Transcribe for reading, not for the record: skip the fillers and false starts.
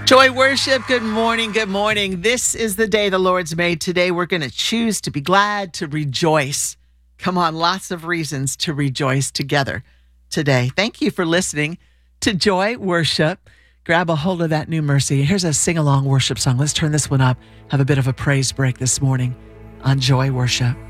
Joy Worship, good morning, good morning. This is the day the Lord's made. Today we're going to choose to be glad, to rejoice. Come on, lots of reasons to rejoice together today. Thank you for listening to Joy Worship. Grab a hold of that new mercy. Here's a sing-along worship song. Let's turn this one up. Have a bit of a praise break this morning on Joy Worship.